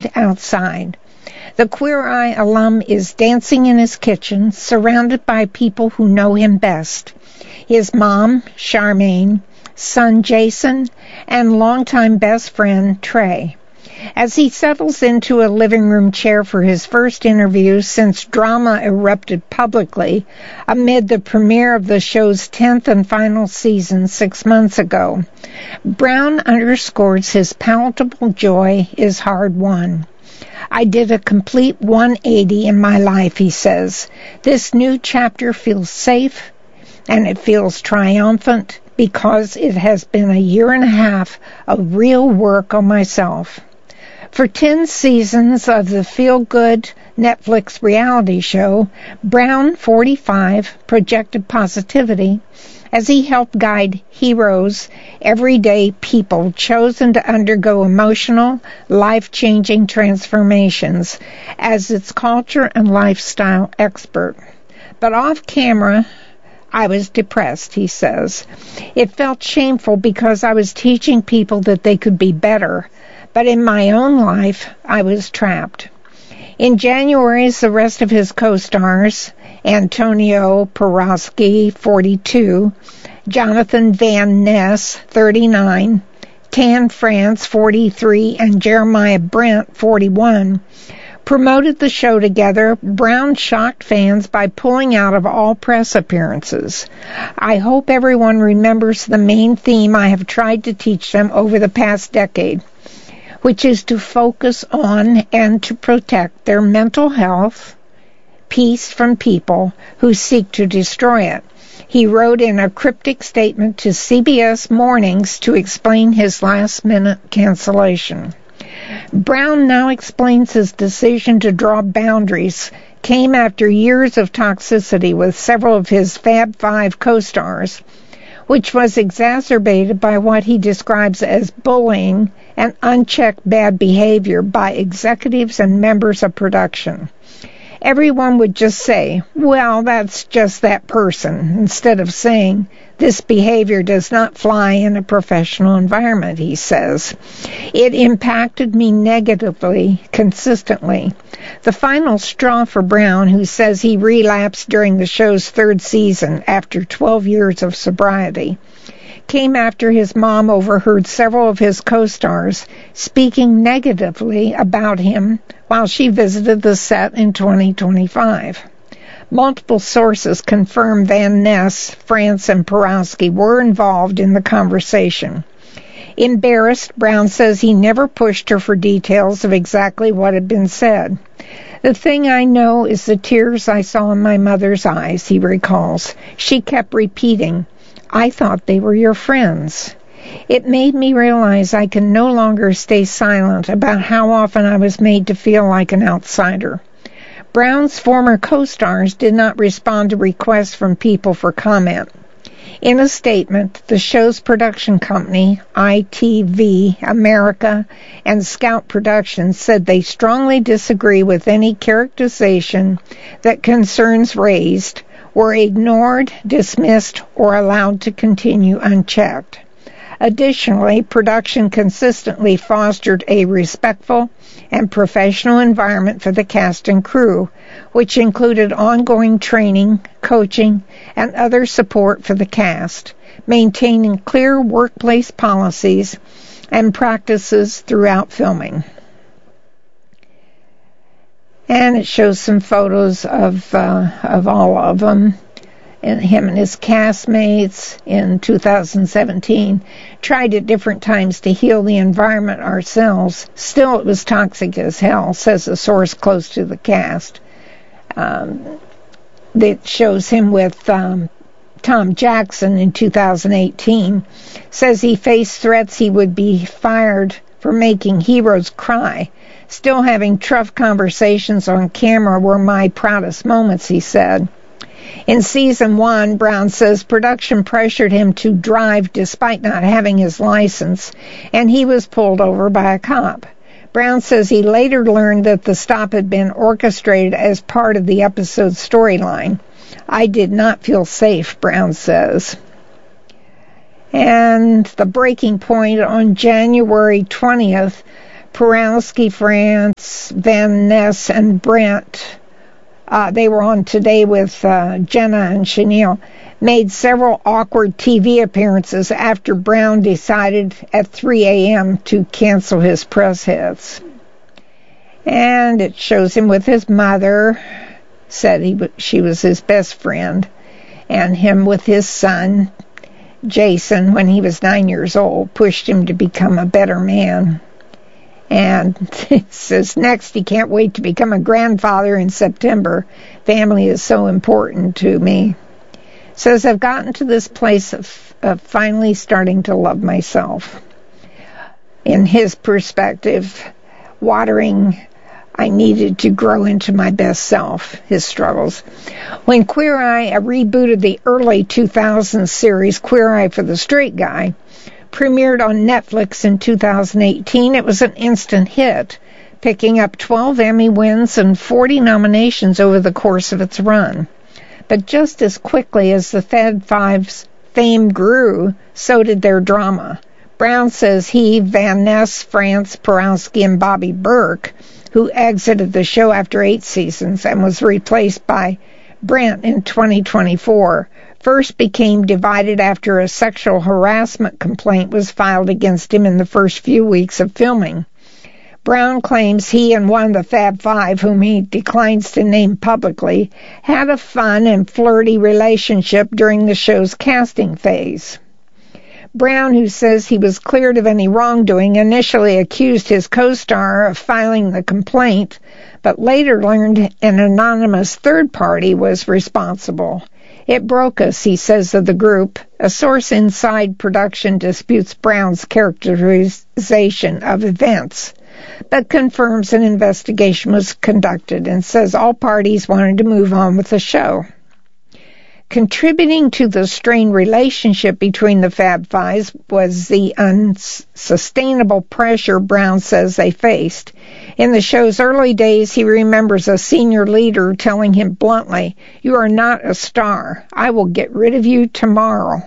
lived outside. The Queer Eye alum is dancing in his kitchen, surrounded by people who know him best. His mom, Charmaine, son Jason, and longtime best friend Trey. As he settles into a living room chair for his first interview since drama erupted publicly amid the premiere of the show's 10th and final season 6 months ago, Brown underscores his palatable joy is hard-won. I did a complete 180 in my life, he says. This new chapter feels safe, and it feels triumphant because it has been a year and a half of real work on myself. For 10 seasons of the feel-good Netflix reality show, Brown, 45, projected positivity as he helped guide heroes, everyday people chosen to undergo emotional, life-changing transformations as its culture and lifestyle expert. But off camera, I was depressed, he says. It felt shameful because I was teaching people that they could be better, but in my own life, I was trapped. In January, the rest of his co-stars, Antonio Porowski, 42, Jonathan Van Ness, 39, Tan France, 43, and Jeremiah Brent, 41, promoted the show together. Brown shocked fans by pulling out of all press appearances. I hope everyone remembers the main theme I have tried to teach them over the past decade, which is to focus on and to protect their mental health, peace from people who seek to destroy it. He wrote in a cryptic statement to CBS Mornings to explain his last-minute cancellation. Brown now explains his decision to draw boundaries came after years of toxicity with several of his Fab Five co-stars, which was exacerbated by what he describes as bullying and unchecked bad behavior by executives and members of production. Everyone would just say, well, that's just that person, instead of saying, this behavior does not fly in a professional environment, he says. It impacted me negatively, consistently. The final straw for Brown, who says he relapsed during the show's 3rd season after 12 years of sobriety, came after his mom overheard several of his co-stars speaking negatively about him while she visited the set in 2025. Multiple sources confirm Van Ness, France, and Porowski were involved in the conversation. Embarrassed, Brown says he never pushed her for details of exactly what had been said. The thing I know is the tears I saw in my mother's eyes, he recalls. She kept repeating, I thought they were your friends. It made me realize I can no longer stay silent about how often I was made to feel like an outsider. Brown's former co-stars did not respond to requests from people for comment. In a statement, the show's production company, ITV America and Scout Productions, said they strongly disagree with any characterization that concerns raised were ignored, dismissed, or allowed to continue unchecked. Additionally, production consistently fostered a respectful and professional environment for the cast and crew, which included ongoing training, coaching, and other support for the cast, maintaining clear workplace policies and practices throughout filming. And it shows some photos of all of them. And him and his castmates in 2017 tried at different times to heal the environment ourselves. Still, it was toxic as hell, says a source close to the cast. That shows him with Tom Jackson in 2018. Says he faced threats he would be fired for making heroes cry. Still having tough conversations on camera were my proudest moments, he said. In season 1, Brown says production pressured him to drive despite not having his license, and he was pulled over by a cop. Brown says he later learned that the stop had been orchestrated as part of the episode's storyline. I did not feel safe, Brown says. And the breaking point on January 20th, Porowski, France, Van Ness, and Brent, they were on Today with Jenna and Chenille, made several awkward TV appearances after Brown decided at 3 a.m. to cancel his press hits. And it shows him with his mother, said she was his best friend, and him with his son, Jason, when he was 9 years old, pushed him to become a better man. And it says next, he can't wait to become a grandfather in September. Family is so important to me. Says, I've gotten to this place of finally starting to love myself. In his perspective, watering, I needed to grow into my best self, his struggles. When Queer Eye rebooted the early 2000s series Queer Eye for the Straight Guy, premiered on Netflix in 2018, it was an instant hit, picking up 12 Emmy wins and 40 nominations over the course of its run. But just as quickly as the Fab Five's fame grew, so did their drama. Brown says he, Van Ness, France, Porowski, and Bobby Burke, who exited the show after 8 seasons and was replaced by Brent in 2024, first became divided after a sexual harassment complaint was filed against him in the first few weeks of filming. Brown claims he and one of the Fab Five, whom he declines to name publicly, had a fun and flirty relationship during the show's casting phase. Brown, who says he was cleared of any wrongdoing, initially accused his co-star of filing the complaint, but later learned an anonymous third party was responsible. It broke us, he says of the group. A source inside production disputes Brown's characterization of events, but confirms an investigation was conducted and says all parties wanted to move on with the show. Contributing to the strained relationship between the Fab Five was the unsustainable pressure Brown says they faced. In the show's early days, he remembers a senior leader telling him bluntly, "You are not a star. I will get rid of you tomorrow."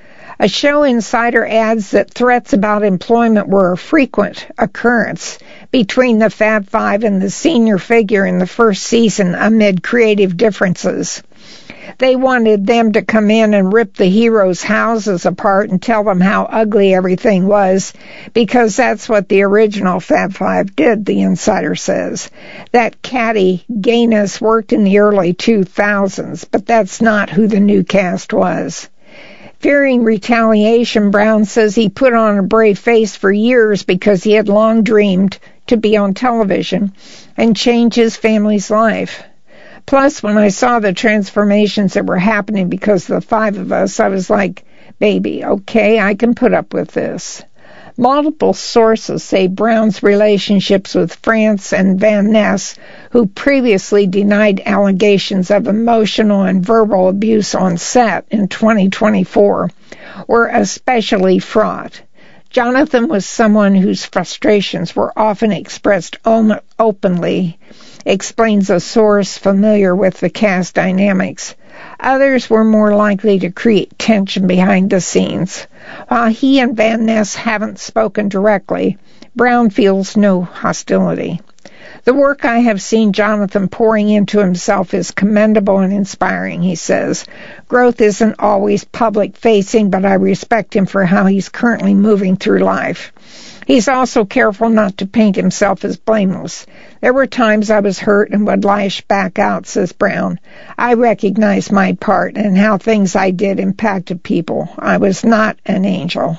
A show insider adds that threats about employment were a frequent occurrence between the Fab Five and the senior figure in the first season amid creative differences. They wanted them to come in and rip the heroes' houses apart and tell them how ugly everything was, because that's what the original Fab Five did, the insider says. That catty gayness worked in the early 2000s, but that's not who the new cast was. Fearing retaliation, Brown says he put on a brave face for years because he had long dreamed to be on television and change his family's life. Plus, when I saw the transformations that were happening because of the five of us, I was like, baby, okay, I can put up with this. Multiple sources say Brown's relationships with France and Van Ness, who previously denied allegations of emotional and verbal abuse on set in 2024, were especially fraught. Jonathan was someone whose frustrations were often expressed openly, explains a source familiar with the cast dynamics. Others were more likely to create tension behind the scenes. While he and Van Ness haven't spoken directly, Brown feels no hostility. The work I have seen Jonathan pouring into himself is commendable and inspiring, he says. Growth isn't always public-facing, but I respect him for how he's currently moving through life. He's also careful not to paint himself as blameless. There were times I was hurt and would lash back out, says Brown. I recognize my part and how things I did impacted people. I was not an angel.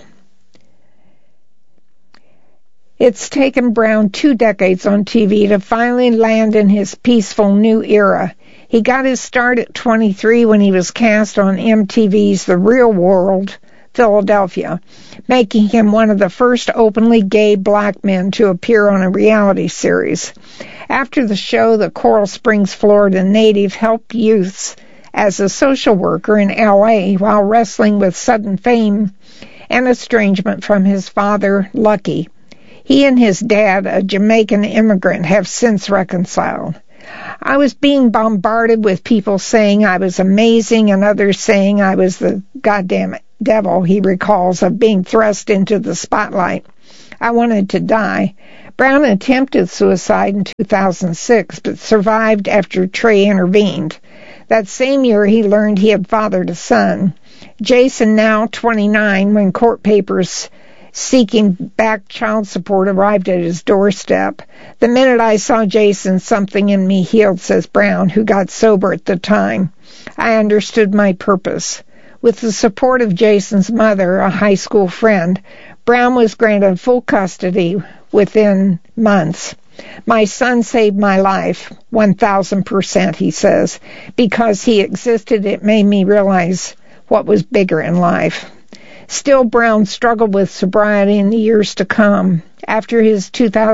It's taken Brown 2 decades on TV to finally land in his peaceful new era. He got his start at 23 when he was cast on MTV's The Real World, Philadelphia, making him one of the first openly gay black men to appear on a reality series. After the show, the Coral Springs, Florida native helped youths as a social worker in L.A. while wrestling with sudden fame and estrangement from his father, Lucky. He and his dad, a Jamaican immigrant, have since reconciled. I was being bombarded with people saying I was amazing and others saying I was the goddamn devil, he recalls, of being thrust into the spotlight. I wanted to die. Brown attempted suicide in 2006, but survived after Trey intervened. That same year, he learned he had fathered a son. Jason, now 29, when court papers seeking back child support arrived at his doorstep. The minute I saw Jason, something in me healed, says Brown, who got sober at the time. I understood my purpose. With the support of Jason's mother, a high school friend, Brown was granted full custody within months. My son saved my life, 1,000%, he says. Because he existed, it made me realize what was bigger in life. Still, Brown struggled with sobriety in the years to come. After his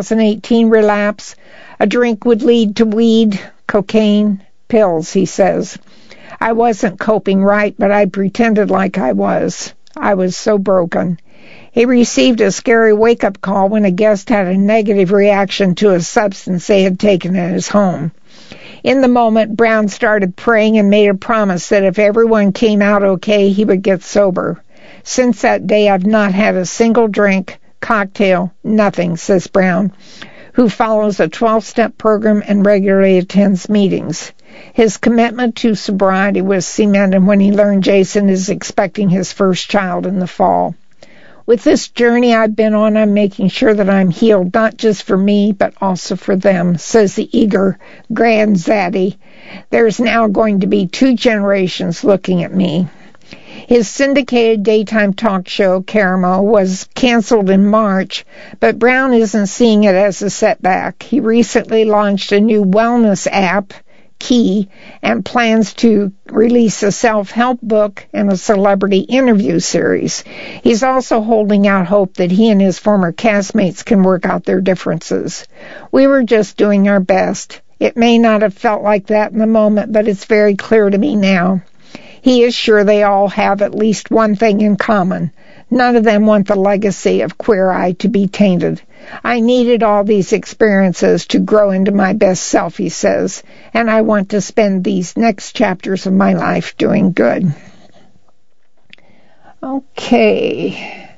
2018 relapse, a drink would lead to weed, cocaine, pills, he says. I wasn't coping right, but I pretended like I was. I was so broken. He received a scary wake-up call when a guest had a negative reaction to a substance they had taken in his home. In the moment, Brown started praying and made a promise that if everyone came out okay, he would get sober. Since that day, I've not had a single drink, cocktail, nothing, says Brown, who follows a 12-step program and regularly attends meetings. His commitment to sobriety was cemented when he learned Jason is expecting his first child in the fall. With this journey I've been on, I'm making sure that I'm healed, not just for me, but also for them, says the eager granddaddy. There's now going to be 2 generations looking at me. His syndicated daytime talk show, Caramel, was canceled in March, but Brown isn't seeing it as a setback. He recently launched a new wellness app, Key, and plans to release a self-help book and a celebrity interview series. He's also holding out hope that he and his former castmates can work out their differences. We were just doing our best. It may not have felt like that in the moment, but it's very clear to me now. He is sure they all have at least one thing in common. None of them want the legacy of Queer Eye to be tainted. I needed all these experiences to grow into my best self, he says, and I want to spend these next chapters of my life doing good. Okay.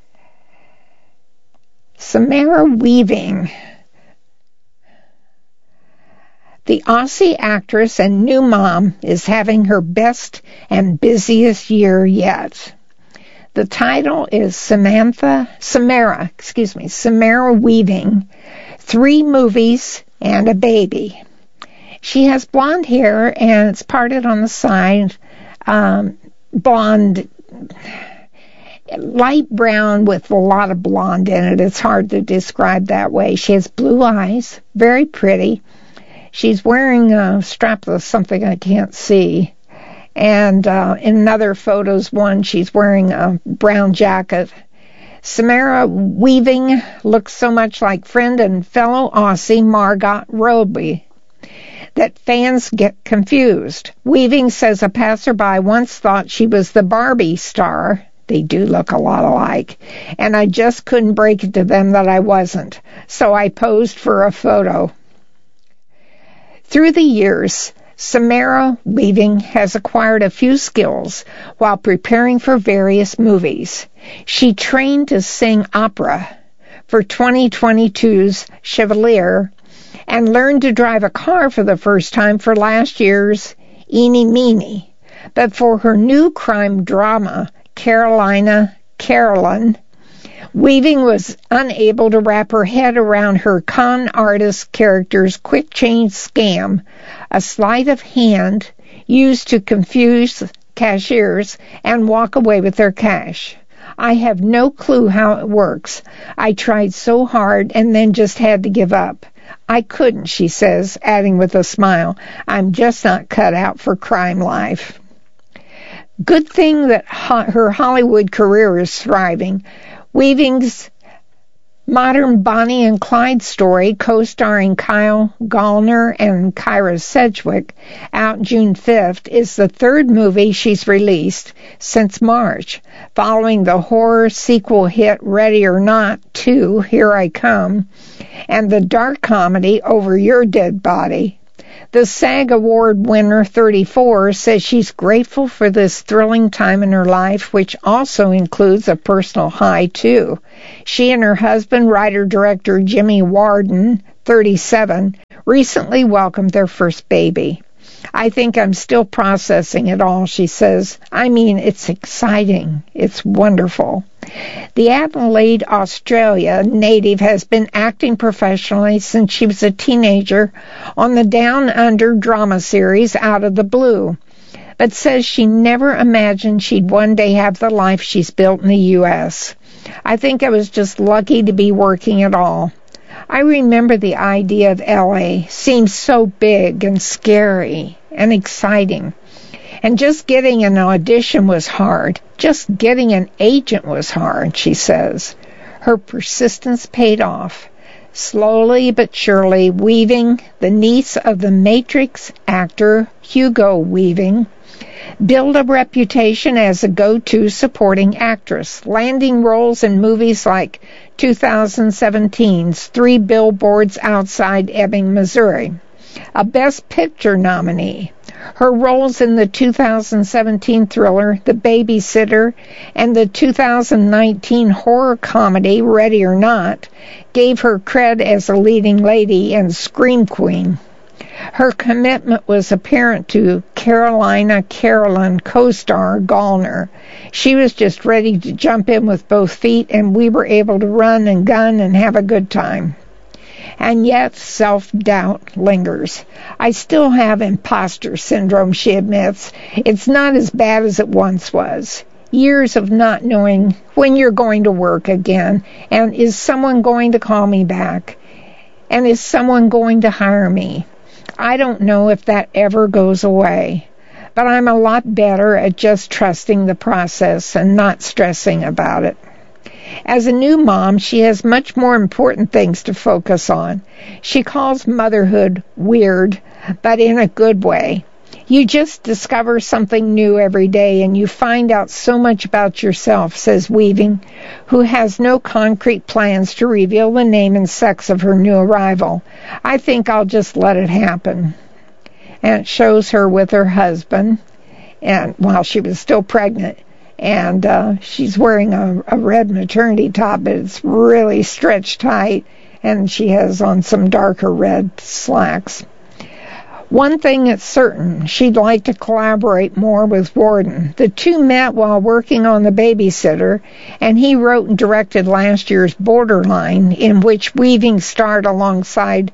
Samara Weaving. The Aussie actress and new mom is having her best and busiest year yet. The title is Samara Weaving, 3 movies and a baby. She has blonde hair and it's parted on the side, blonde, light brown with a lot of blonde in it. It's hard to describe that way. She has blue eyes, very pretty. She's wearing a strap of something I can't see. And in another photos one, she's wearing a brown jacket. Samara Weaving looks so much like friend and fellow Aussie Margot Robbie that fans get confused. Weaving says a passerby once thought she was the Barbie star. They do look a lot alike. And I just couldn't break it to them that I wasn't. So I posed for a photo. Through the years, Samara Weaving has acquired a few skills while preparing for various movies. She trained to sing opera for 2022's Chevalier and learned to drive a car for the first time for last year's Eeny Meeny. But for her new crime drama, Carolyn, Weaving was unable to wrap her head around her con artist character's quick change scam, a sleight of hand used to confuse cashiers and walk away with their cash. I have no clue how it works. I tried so hard and then just had to give up. I couldn't, she says, adding with a smile, I'm just not cut out for crime life. Good thing that her Hollywood career is thriving. Weaving's modern Bonnie and Clyde story, co-starring Kyle Gallner and Kyra Sedgwick, out June 5th, is the 3rd movie she's released since March, following the horror sequel hit Ready or Not 2, Here I Come, and the dark comedy Over Your Dead Body. The SAG Award winner, 34, says she's grateful for this thrilling time in her life, which also includes a personal high, too. She and her husband, writer-director Jimmy Warden, 37, recently welcomed their first baby. I think I'm still processing it all, she says. I mean, it's exciting. It's wonderful. The Adelaide, Australia native has been acting professionally since she was a teenager on the Down Under drama series Out of the Blue, but says she never imagined she'd one day have the life she's built in the U.S. I think I was just lucky to be working at all. I remember the idea of L.A. seemed so big and scary and exciting. And just getting an audition was hard. Just getting an agent was hard, she says. Her persistence paid off. Slowly but surely, Weaving, the niece of the Matrix actor Hugo Weaving, built a reputation as a go-to supporting actress, landing roles in movies like 2017's 3 Billboards Outside Ebbing, Missouri, a Best Picture nominee. Her roles in the 2017 thriller The Babysitter and the 2019 horror comedy Ready or Not gave her cred as a leading lady and scream queen. Her commitment was apparent to Carolina Carolyn co-star Gallner. She was just ready to jump in with both feet, and we were able to run and gun and have a good time. And yet self-doubt lingers. I still have imposter syndrome, she admits. It's not as bad as it once was. Years of not knowing when you're going to work again, and is someone going to call me back? And is someone going to hire me? I don't know if that ever goes away, but I'm a lot better at just trusting the process and not stressing about it. As a new mom, she has much more important things to focus on. She calls motherhood weird, but in a good way. You just discover something new every day, and you find out so much about yourself, says Weaving, who has no concrete plans to reveal the name and sex of her new arrival. I think I'll just let it happen. And it shows her with her husband, and while she was still pregnant. And she's wearing a red maternity top, but it's really stretched tight, and she has on some darker red slacks. One thing is certain, she'd like to collaborate more with Warden. The two met while working on The Babysitter, and he wrote and directed last year's Borderline, in which Weaving starred alongside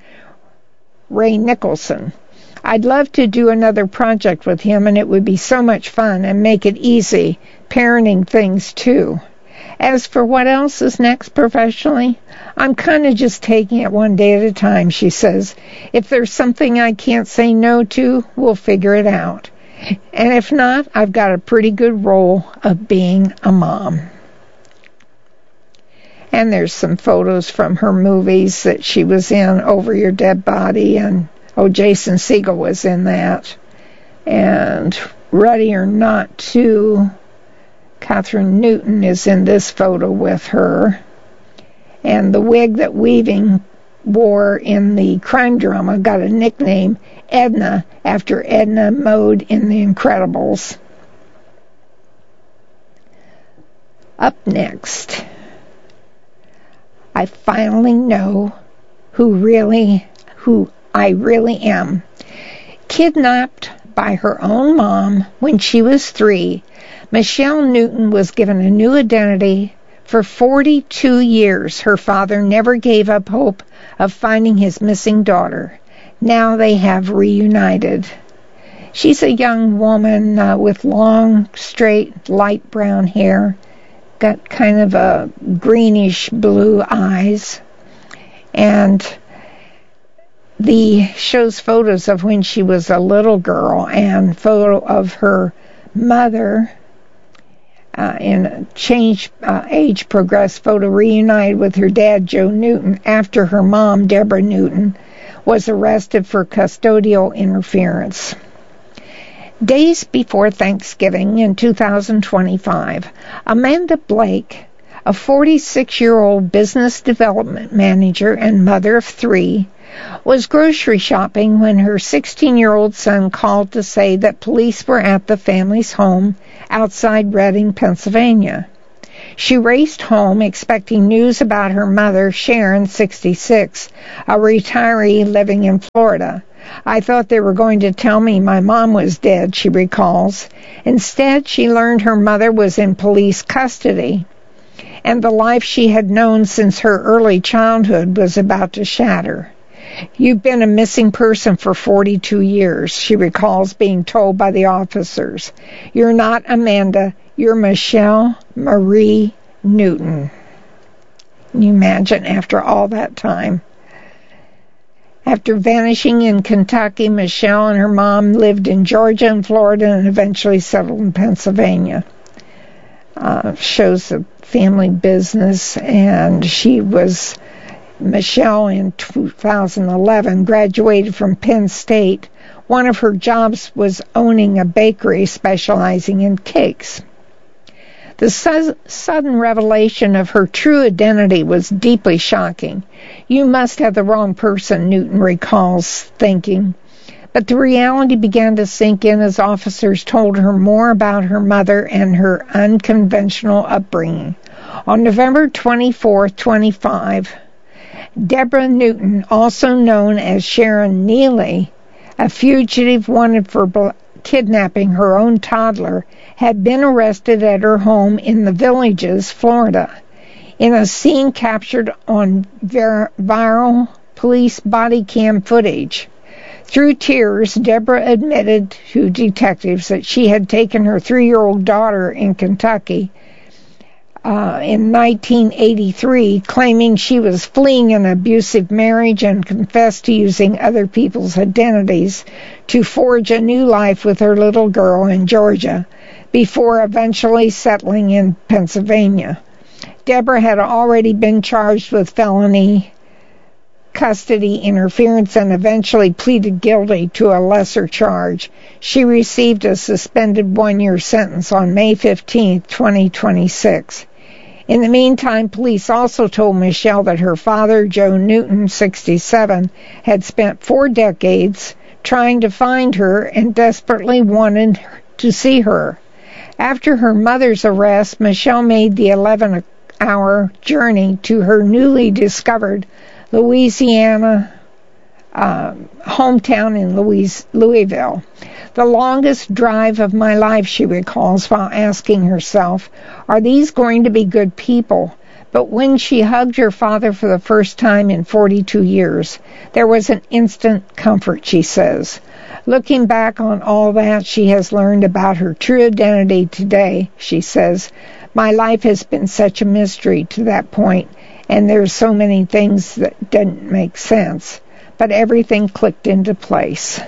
Ray Nicholson. I'd love to do another project with him, and it would be so much fun and make it easy, parenting things too. As for what else is next professionally, I'm kind of just taking it one day at a time, she says. If there's something I can't say no to, we'll figure it out. And if not, I've got a pretty good role of being a mom. And there's some photos from her movies that she was in, Over Your Dead Body, and Jason Segel was in that. And Ready or Not 2, Catherine Newton is in this photo with her. And the wig that Weaving wore in the crime drama got a nickname, Edna, after Edna Mode in The Incredibles. Up next, I finally know who I really am. Kidnapped by her own mom when she was 3, Michelle Newton was given a new identity. For 42 years, her father never gave up hope of finding his missing daughter. Now they have reunited. She's a young woman with long, straight, light brown hair, got kind of a greenish blue eyes, and shows photos of when she was a little girl and photo of her mother in a age progressed photo, reunited with her dad, Joe Newton, after her mom, Deborah Newton, was arrested for custodial interference. Days before Thanksgiving in 2025, Amanda Blake, a 46-year-old business development manager and mother of 3, was grocery shopping when her 16-year-old son called to say that police were at the family's home outside Reading, Pennsylvania. She raced home expecting news about her mother, Sharon, 66, a retiree living in Florida. I thought they were going to tell me my mom was dead, she recalls. Instead, she learned her mother was in police custody, and the life she had known since her early childhood was about to shatter. You've been a missing person for 42 years, she recalls being told by the officers. You're not Amanda, you're Michelle Marie Newton. Can you imagine after all that time? After vanishing in Kentucky, Michelle and her mom lived in Georgia and Florida and eventually settled in Pennsylvania. Shows the family business, and Michelle in 2011 graduated from Penn State. One of her jobs was owning a bakery specializing in cakes. The sudden revelation of her true identity was deeply shocking. You must have the wrong person, Newton recalls thinking. But the reality began to sink in as officers told her more about her mother and her unconventional upbringing. On November 24, 25, Deborah Newton, also known as Sharon Neely, a fugitive wanted for kidnapping her own toddler, had been arrested at her home in the Villages, Florida. In a scene captured on viral police body cam footage. Through tears, Deborah admitted to detectives that she had taken her 3-year-old daughter in Kentucky in 1983, claiming she was fleeing an abusive marriage, and confessed to using other people's identities to forge a new life with her little girl in Georgia, before eventually settling in Pennsylvania. Deborah had already been charged with felony custody interference and eventually pleaded guilty to a lesser charge. She received a suspended 1-year sentence on May 15, 2026. In the meantime, police also told Michelle that her father, Joe Newton, 67, had spent 4 decades trying to find her and desperately wanted to see her. After her mother's arrest, Michelle made the 11-hour journey to her newly discovered Louisiana hometown in Louisville. The longest drive of my life, she recalls, while asking herself, are these going to be good people? But when she hugged her father for the first time in 42 years, there was an instant comfort, she says. Looking back on all that she has learned about her true identity today, she says, my life has been such a mystery to that point, and there's so many things that didn't make sense, but everything clicked into place.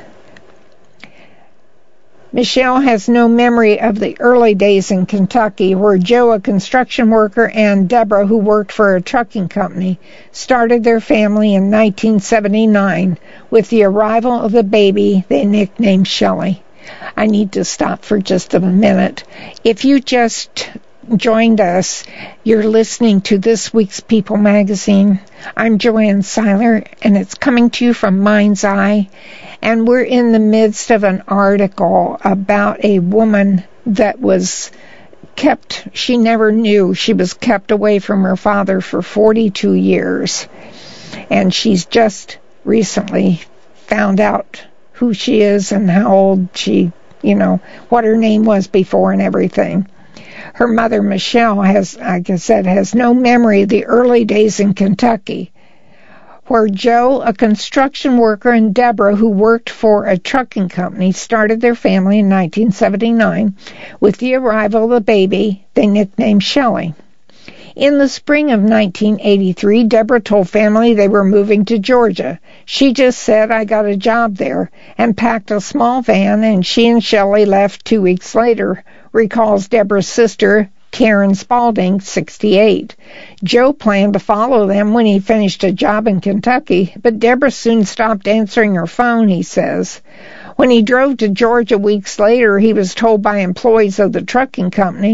Michelle has no memory of the early days in Kentucky, where Joe, a construction worker, and Deborah, who worked for a trucking company, started their family in 1979 with the arrival of the baby they nicknamed Shelley. I need to stop for just a minute. If you just joined us, you're listening to this week's People Magazine. I'm Joanne Seiler, and it's coming to you from Mind's Eye. And we're in the midst of an article about a woman that was kept, she never knew, she was kept away from her father for 42 years. And she's just recently found out who she is and how old she, what her name was before and everything. Her mother, Michelle, has, like I said, has no memory of the early days in Kentucky, where Joe, a construction worker, and Deborah, who worked for a trucking company, started their family in 1979 with the arrival of the baby they nicknamed Shelley. In the spring of 1983, Deborah told family they were moving to Georgia. She just said, I got a job there, and packed a small van, and she and Shelley left 2 weeks later, recalls Deborah's sister, Karen Spalding, 68. Joe planned to follow them when he finished a job in Kentucky, but Deborah soon stopped answering her phone, he says. When he drove to Georgia weeks later, he was told by employees of the trucking company,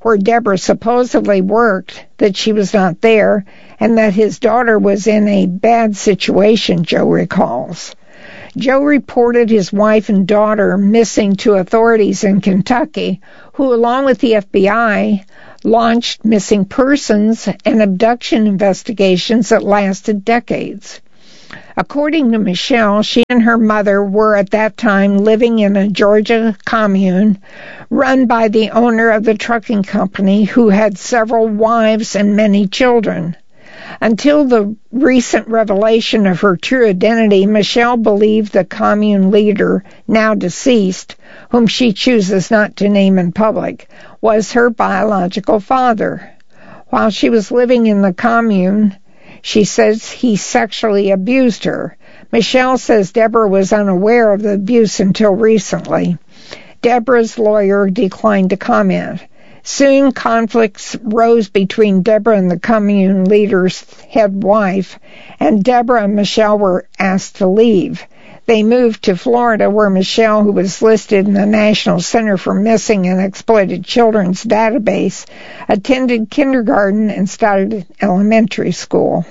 where Deborah supposedly worked, that she was not there, and that his daughter was in a bad situation, Joe recalls. Joe reported his wife and daughter missing to authorities in Kentucky, who, along with the FBI, launched missing persons and abduction investigations that lasted decades. According to Michelle, she and her mother were at that time living in a Georgia commune run by the owner of the trucking company, who had several wives and many children. Until the recent revelation of her true identity, Michelle believed the commune leader, now deceased, whom she chooses not to name in public, was her biological father. While she was living in the commune, she says he sexually abused her. Michelle says Deborah was unaware of the abuse until recently. Deborah's lawyer declined to comment. Soon, conflicts rose between Deborah and the commune leader's head wife, and Deborah and Michelle were asked to leave. They moved to Florida, where Michelle, who was listed in the National Center for Missing and Exploited Children's database, attended kindergarten and started elementary school.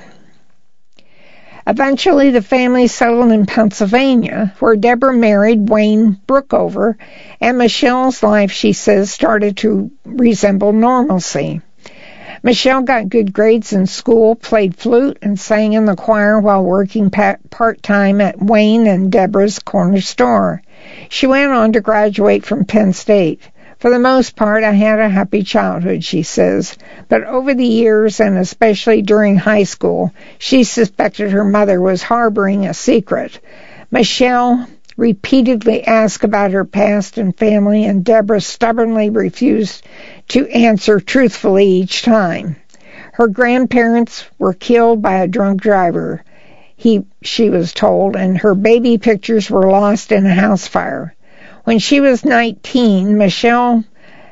Eventually, the family settled in Pennsylvania, where Deborah married Wayne Brookover, and Michelle's life, she says, started to resemble normalcy. Michelle got good grades in school, played flute, and sang in the choir while working part-time at Wayne and Deborah's corner store. She went on to graduate from Penn State. For the most part, I had a happy childhood, she says, but over the years, and especially during high school, she suspected her mother was harboring a secret. Michelle repeatedly asked about her past and family, and Deborah stubbornly refused to answer truthfully each time. Her grandparents were killed by a drunk driver, she was told, and her baby pictures were lost in a house fire. When she was 19, Michelle,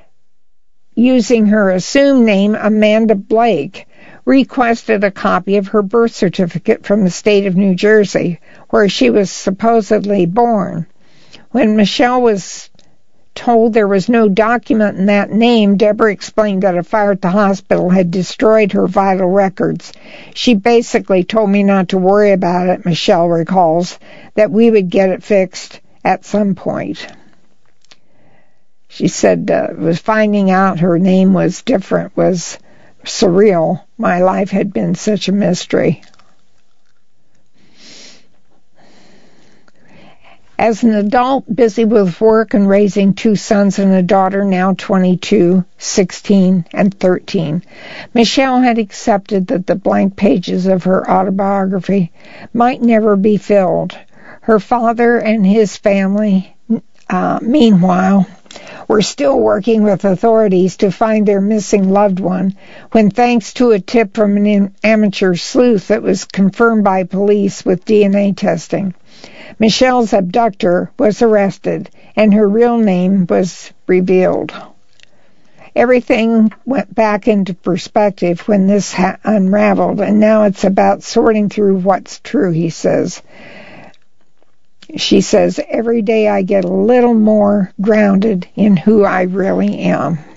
using her assumed name Amanda Blake, requested a copy of her birth certificate from the state of New Jersey, where she was supposedly born. When Michelle was told there was no document in that name, Deborah explained that a fire at the hospital had destroyed her vital records. She basically told me not to worry about it, Michelle recalls, that we would get it fixed at some point. She said was finding out her name was different was surreal. My life had been such a mystery. As an adult busy with work and raising two sons and a daughter, now 22, 16, and 13, Michelle had accepted that the blank pages of her autobiography might never be filled. Her father and his family, meanwhile, were still working with authorities to find their missing loved one when, thanks to a tip from an amateur sleuth that was confirmed by police with DNA testing, Michelle's abductor was arrested and her real name was revealed. Everything went back into perspective when this unraveled, and now it's about sorting through what's true, he says. She says, every day I get a little more grounded in who I really am.